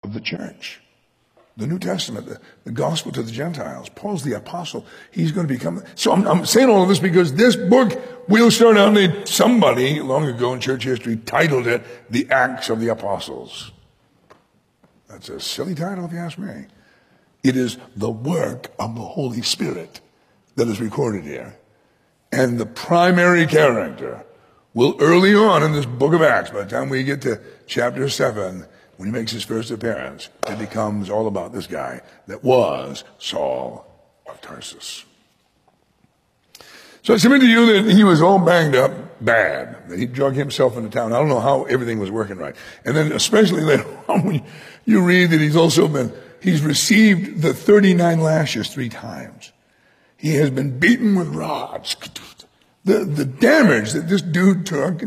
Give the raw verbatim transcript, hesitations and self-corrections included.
of the church. The New Testament, the, the gospel to the Gentiles. Paul's the apostle. He's going to become... So I'm, I'm saying all of this because this book, we'll start out, somebody long ago in church history titled it The Acts of the Apostles. That's a silly title if you ask me. It is the work of the Holy Spirit that is recorded here. And the primary character will early on in this book of Acts, by the time we get to chapter seven, when he makes his first appearance, it becomes all about this guy that was Saul of Tarsus. So I submit to you that he was all banged up bad, that he drug himself into town. I don't know how everything was working right. And then especially later on when you read that he's also been, he's received the thirty-nine lashes three times. He has been beaten with rods. The, the damage that this dude took